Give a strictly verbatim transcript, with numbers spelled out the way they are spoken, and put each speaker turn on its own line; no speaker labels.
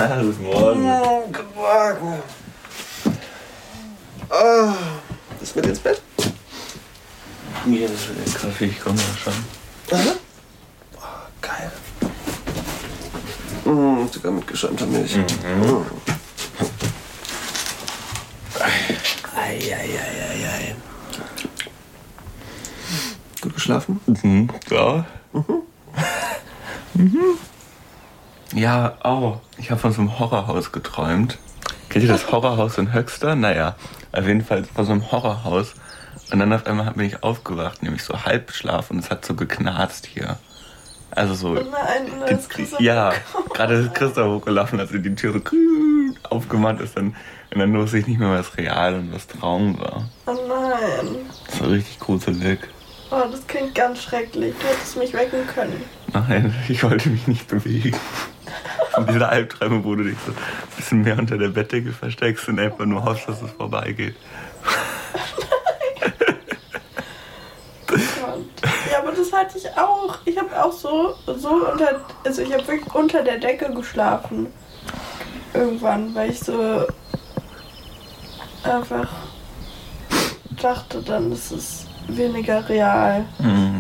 Ja, guten Morgen.
Guten Morgen. Oh, bist du mit ins Bett?
Mir ist der Kaffee, ich komme ja schon.
Aha. Oh, geil. Mm, sogar mit geschäumter Milch.
Mhm.
Mm. Eieieiei. Gut geschlafen?
Mhm. Ja.
Mhm.
Mhm. Ja, oh, ich habe von so einem Horrorhaus geträumt. Kennt ihr das Horrorhaus in Höxter? Naja, auf jeden Fall von so einem Horrorhaus. Und dann auf einmal bin ich aufgewacht, nämlich so Halbschlaf und es hat so geknarzt hier. Also so...
Oh nein, und dann ist Christoph
Ja,
hochgelaufen.
gerade ist Christoph hochgelaufen, als die Tür so aufgemacht ist. Dann, und dann wusste ich nicht mehr, was real und was Traum war.
Oh nein.
Das war richtig gruselig.
Oh, das klingt ganz schrecklich. Du hättest mich wecken können.
Nein, ich wollte mich nicht bewegen. Und diese Albträume, wo du dich so ein bisschen mehr unter der Bettdecke versteckst und einfach nur hoffst, dass es vorbeigeht.
Gott. Ja, aber das hatte ich auch. Ich habe auch so, so unter, also ich habe wirklich unter der Decke geschlafen. Irgendwann, weil ich so einfach dachte, dann ist es weniger real.
Mhm.